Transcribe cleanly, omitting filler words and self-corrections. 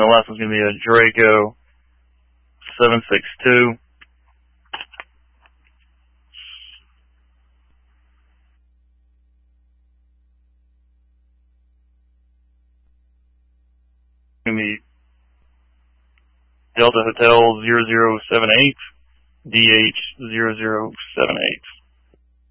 last one's going to be a Draco 762. Going to be Delta Hotel 0078, DH 0078.